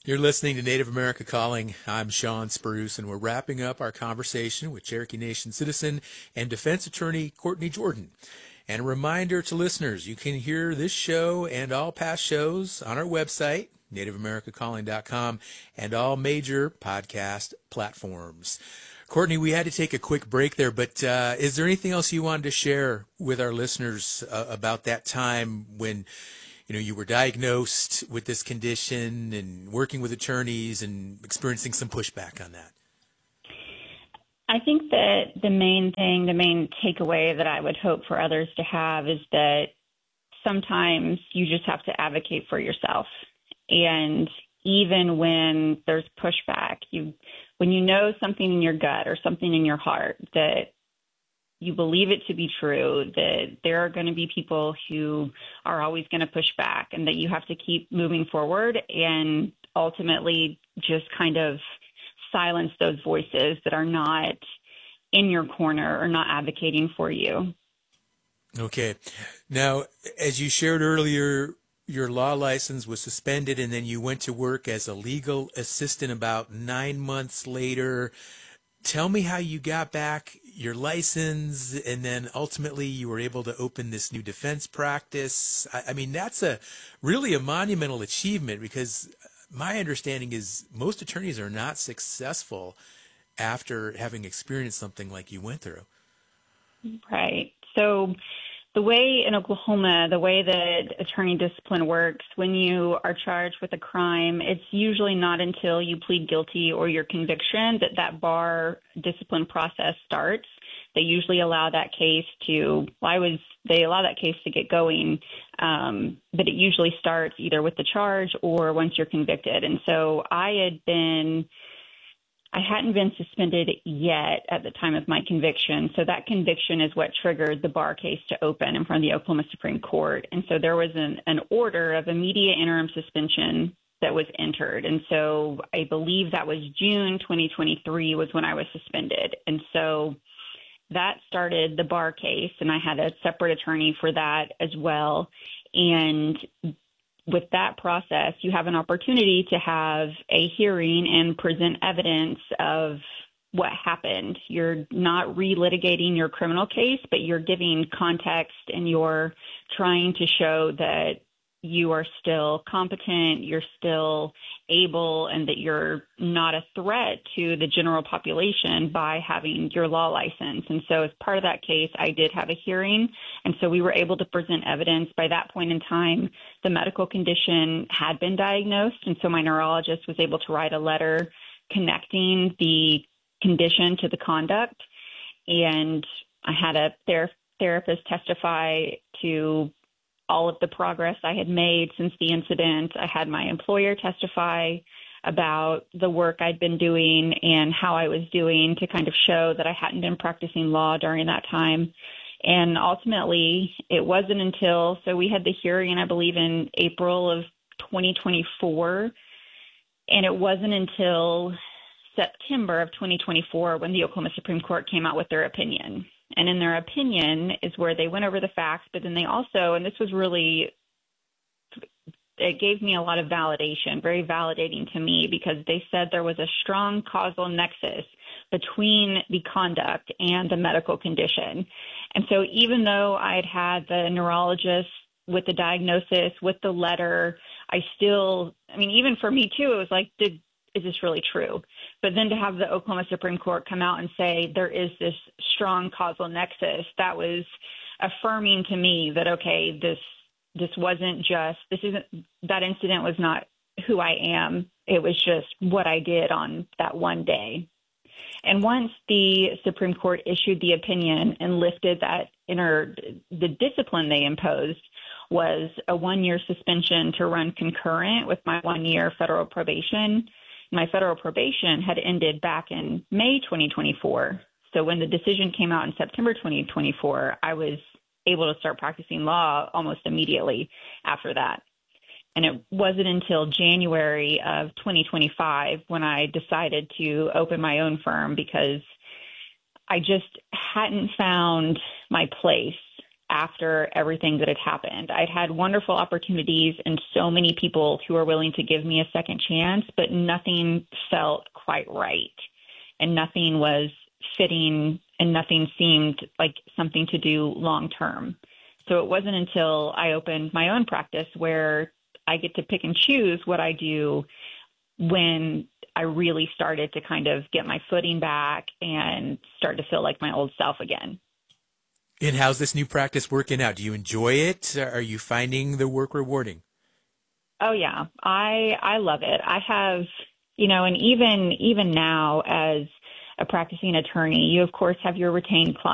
You're listening to Native America Calling. I'm Sean Spruce, and we're wrapping up our conversation with Cherokee Nation citizen and defense attorney Courtney Jordan. And a reminder to listeners, you can hear this show and all past shows on our website, nativeamericacalling.com, and all major podcast platforms. Courtney, we had to take a quick break there, but is there anything else you wanted to share with our listeners about that time when you were diagnosed with this condition and working with attorneys and experiencing some pushback on that? I think that the main takeaway that I would hope for others to have is that sometimes you just have to advocate for yourself. And even when there's pushback, when you know something in your gut or something in your heart that you believe it to be true, that there are going to be people who are always going to push back, and that you have to keep moving forward and ultimately just kind of silence those voices that are not in your corner or not advocating for you. Okay. Now, as you shared earlier, your law license was suspended, and then you went to work as a legal assistant about 9 months later. Tell me how you got back your license, and then ultimately you were able to open this new defense practice. I mean, that's really a monumental achievement, because my understanding is most attorneys are not successful after having experienced something like you went through. Right. So the way in Oklahoma, the way that attorney discipline works, when you are charged with a crime, it's usually not until you plead guilty or your conviction that bar discipline process starts. They usually allow that case to, they allow that case to get going, but it usually starts either with the charge or once you're convicted. And so I hadn't been suspended yet at the time of my conviction. So that conviction is what triggered the bar case to open in front of the Oklahoma Supreme Court. And so there was an order of immediate interim suspension that was entered. And so I believe that was June 2023 was when I was suspended. And so that started the bar case, and I had a separate attorney for that as well. And with that process, you have an opportunity to have a hearing and present evidence of what happened. You're not relitigating your criminal case, but you're giving context, and you're trying to show that you are still competent, you're still able, and that you're not a threat to the general population by having your law license. And so as part of that case, I did have a hearing, and so we were able to present evidence. By that point in time, the medical condition had been diagnosed, and so my neurologist was able to write a letter connecting the condition to the conduct. And I had a therapist testify to all of the progress I had made since the incident. I had my employer testify about the work I'd been doing and how I was doing to kind of show that I hadn't been practicing law during that time. And ultimately, it wasn't until, so we had the hearing, I believe, in April of 2024, and it wasn't until September of 2024 when the Oklahoma Supreme Court came out with their opinion. And in their opinion is where they went over the facts, but then they also, and this was really, it gave me a lot of validation, very validating to me, because they said there was a strong causal nexus between the conduct and the medical condition. And so even though I'd had the neurologist with the diagnosis, with the letter, even for me too, it was like, is this really true? But then to have the Oklahoma Supreme Court come out and say there is this strong causal nexus, that was affirming to me that, okay, that incident was not who I am. It was just what I did on that one day. And once the Supreme Court issued the opinion and lifted the discipline they imposed was a 1-year suspension to run concurrent with my 1-year federal probation. My federal probation had ended back in May 2024. So when the decision came out in September 2024, I was able to start practicing law almost immediately after that. And it wasn't until January of 2025 when I decided to open my own firm, because I just hadn't found my place after everything that had happened. I'd had wonderful opportunities and so many people who were willing to give me a second chance, but nothing felt quite right and nothing was fitting and nothing seemed like something to do long term. So it wasn't until I opened my own practice where I get to pick and choose what I do when I really started to kind of get my footing back and start to feel like my old self again. And how's this new practice working out? Do you enjoy it? Are you finding the work rewarding? Oh yeah, I love it. I have, and even now as a practicing attorney, you of course have your retained clients.